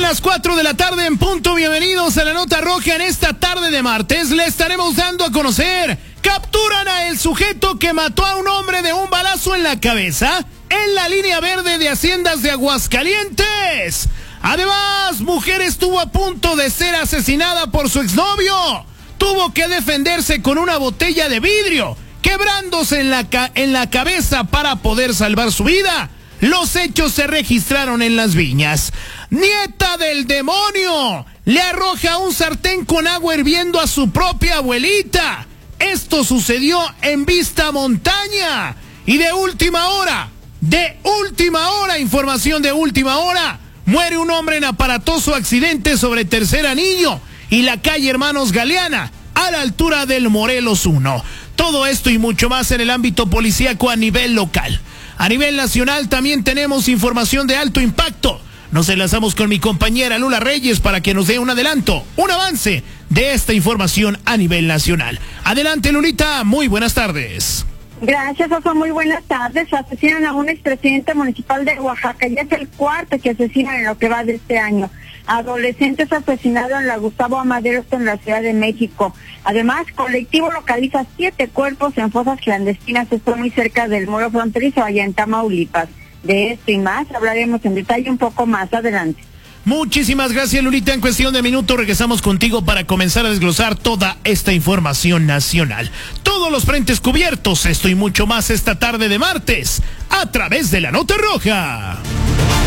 las 4 de la tarde en punto. Bienvenidos a la Nota Roja. En esta tarde de martes le estaremos dando a conocer: capturan a el sujeto que mató a un hombre de un balazo en la cabeza en la línea verde de Haciendas de Aguascalientes. Además, mujer estuvo a punto de ser asesinada por su exnovio. Tuvo que defenderse con una botella de vidrio, quebrándose en la cabeza para poder salvar su vida. Los hechos se registraron en Las Viñas. Nieta del demonio le arroja un sartén con agua hirviendo a su propia abuelita. Esto sucedió en Vista Montaña. Y de última hora, información de última hora, muere un hombre en aparatoso accidente sobre Tercer Anillo y la calle Hermanos Galeana, a la altura del Morelos 1. Todo esto y mucho más en el ámbito policíaco a nivel local. A nivel nacional también tenemos información de alto impacto. Nos enlazamos con mi compañera Lula Reyes para que nos dé un adelanto, un avance de esta información a nivel nacional. Adelante, Lulita, muy buenas tardes. Gracias, Oso, muy buenas tardes. Asesinan a un expresidente municipal de Oaxaca. Ya es el cuarto que asesinan en lo que va de este año. Adolescentes asesinados en la Gustavo Amadero, en la Ciudad de México. Además, colectivo localiza 7 cuerpos en fosas clandestinas. Esto muy cerca del muro fronterizo, allá en Tamaulipas. De esto y más hablaremos en detalle un poco más adelante. Muchísimas gracias, Lulita. En cuestión de minutos regresamos contigo para comenzar a desglosar toda esta información nacional. Todos los frentes cubiertos, esto y mucho más esta tarde de martes, a través de la Nota Roja.